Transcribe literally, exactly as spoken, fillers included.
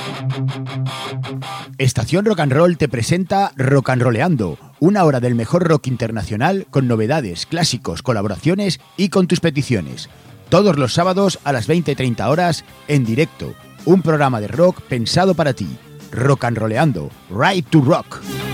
Estación Rock and Roll te presenta Rock and Rolleando, una hora del mejor rock internacional con novedades, clásicos, colaboraciones y con tus peticiones. Todos los sábados a las veinte y treinta horas en directo. Un programa de rock pensado para ti. Rock and Rolleando, Right to Rock.